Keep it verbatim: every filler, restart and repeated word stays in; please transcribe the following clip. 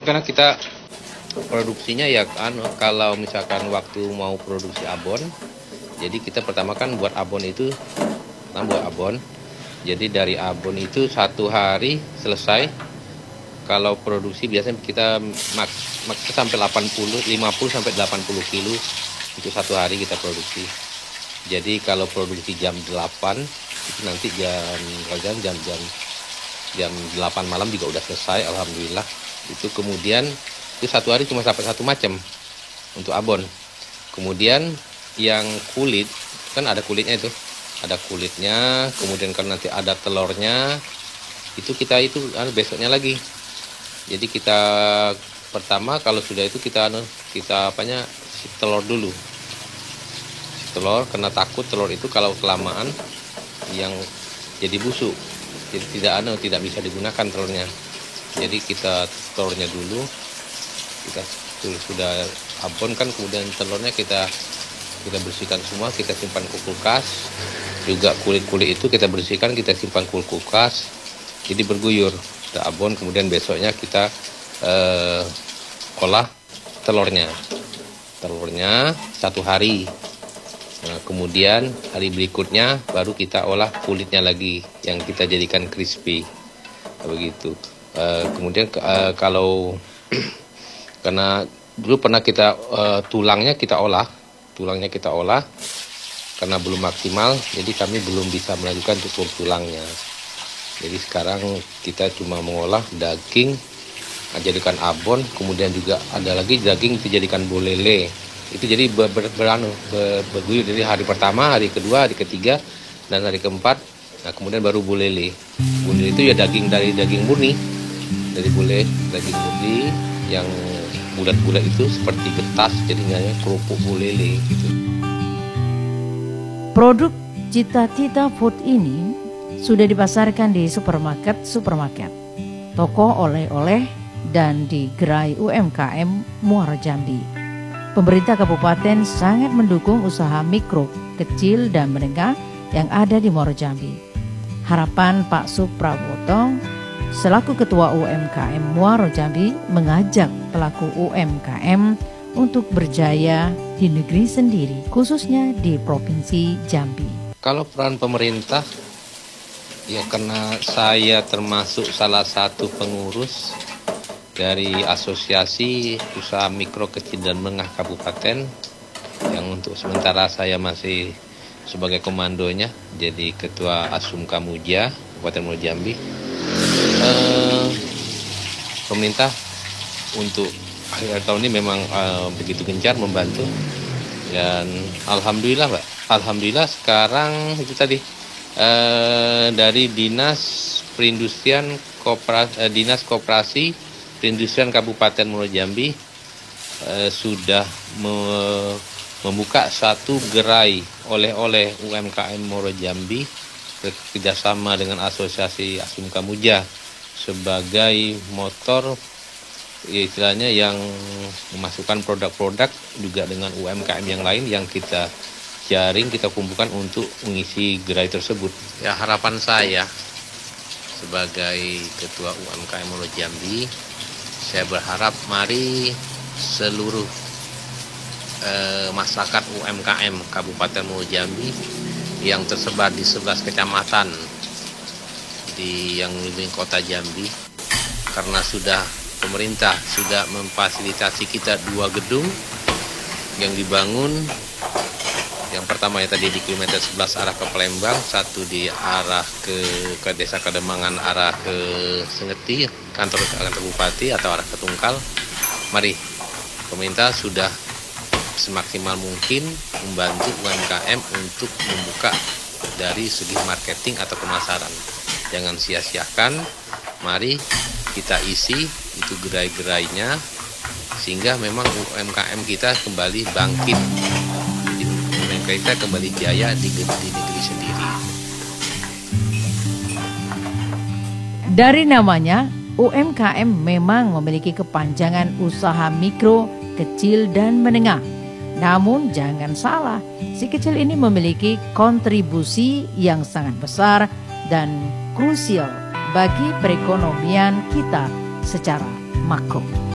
Karena kita produksinya ya anu, kalau misalkan waktu mau produksi abon, jadi kita pertama kan buat abon itu, nah buat abon. Jadi dari abon itu satu hari selesai. Kalau produksi biasanya kita maks maks sampai delapan puluh, lima puluh sampai delapan puluh kilo itu satu hari kita produksi. Jadi kalau produksi jam delapan itu nanti jam jam jam jam jam delapan malam juga udah selesai, alhamdulillah. Itu kemudian itu satu hari cuma sampai satu macam untuk abon. Kemudian yang kulit kan ada kulitnya itu, ada kulitnya. Kemudian kan nanti ada telurnya. Itu kita itu anu, besoknya lagi. Jadi kita pertama kalau sudah itu kita anu, kita apanya si telur dulu. Si telur karena takut telur itu kalau kelamaan yang jadi busuk. Jadi tidak anu, tidak bisa digunakan telurnya. Jadi kita telurnya dulu. Kita sudah abon kan, kemudian telurnya kita kita bersihkan semua, kita simpan ke kulkas. Juga kulit-kulit itu kita bersihkan, kita simpan ke kulkas. Jadi berguyur. Kita abon, kemudian besoknya kita eh, olah telurnya. Telurnya satu hari. Nah, kemudian hari berikutnya baru kita olah kulitnya lagi yang kita jadikan crispy. Begitu. Eh, kemudian eh, kalau karena dulu pernah kita uh, tulangnya kita olah, tulangnya kita olah karena belum maksimal, jadi kami belum bisa melanjutkan untuk tulangnya. Jadi sekarang kita cuma mengolah daging, jadikan abon, kemudian juga ada lagi daging dijadikan bolele. Itu jadi ber, ber, beranu, ber, berguyur dari hari pertama, hari kedua, hari ketiga, dan hari keempat. Nah kemudian baru bolele. Bolele itu ya daging dari daging murni, dari boleh daging murni yang bulat-bulat itu seperti getas, jadinya kerupuk bolele gitu. Produk Cita Tita Food ini sudah dipasarkan di supermarket-supermarket, toko oleh-oleh, dan di gerai U M K M Muara Jambi. Pemerintah kabupaten sangat mendukung usaha mikro, kecil, dan menengah yang ada di Muara Jambi. Harapan Pak Suprawoto selaku Ketua U M K M Muara Jambi mengajak pelaku U M K M untuk berjaya di negeri sendiri, khususnya di Provinsi Jambi. Kalau peran pemerintah, ya karena saya termasuk salah satu pengurus dari Asosiasi Usaha Mikro Kecil dan Menengah Kabupaten, yang untuk sementara saya masih sebagai komandonya, jadi Ketua Asumka Muja Kabupaten Muara Jambi. Eh, pemerintah untuk akhir tahun ini memang eh, begitu gencar membantu, dan alhamdulillah Mbak, alhamdulillah sekarang itu tadi eh, dari Dinas Perindustrian Koperasi, eh, Dinas Koperasi Perindustrian Kabupaten Muara Jambi eh, sudah me, membuka satu gerai oleh-oleh U M K M Muara Jambi bekerjasama dengan Asosiasi Asumka Muja sebagai motor, ya istilahnya yang memasukkan produk-produk juga dengan U M K M yang lain yang kita jaring, kita kumpulkan untuk mengisi gerai tersebut. Ya harapan saya sebagai Ketua U M K M Muara Jambi, saya berharap mari seluruh eh, masyarakat U M K M Kabupaten Muara Jambi yang tersebar di sebelas kecamatan di yang meliputi kota Jambi, karena sudah pemerintah sudah memfasilitasi kita dua gedung yang dibangun. Yang pertama ya tadi di kilometer sebelas arah ke Palembang, satu di arah ke ke Desa Kademangan arah ke Sengeti, kantor kantor bupati atau arah ke Tungkal. Mari pemerintah sudah semaksimal mungkin membantu U M K M untuk membuka dari segi marketing atau pemasaran. Jangan sia-siakan, mari kita isi itu gerai-gerainya sehingga memang U M K M kita kembali bangkit, jadi U M K M kita kembali jaya di, di negeri sendiri. Dari namanya, U M K M memang memiliki kepanjangan usaha mikro, kecil, dan menengah. Namun jangan salah, si kecil ini memiliki kontribusi yang sangat besar dan krusial bagi perekonomian kita secara makro.